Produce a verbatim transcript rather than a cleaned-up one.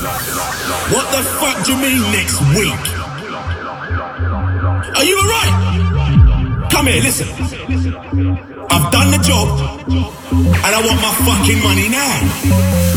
What the fuck do you mean next week? Are you alright? Come here, listen. I've done the job and I want my fucking money now.